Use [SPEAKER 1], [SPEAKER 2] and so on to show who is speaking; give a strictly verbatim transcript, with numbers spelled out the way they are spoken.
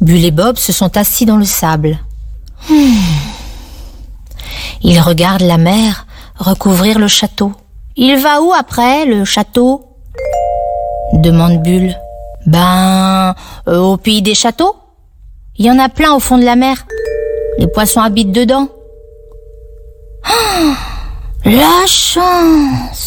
[SPEAKER 1] Bulle et Bob se sont assis dans le sable. Hmm. Ils regardent la mer recouvrir le château. « Il va où après, le château ?» demande Bulle. « Ben, euh, au pays des châteaux. Il y en a plein au fond de la mer. Les poissons habitent dedans. » Oh, la chance!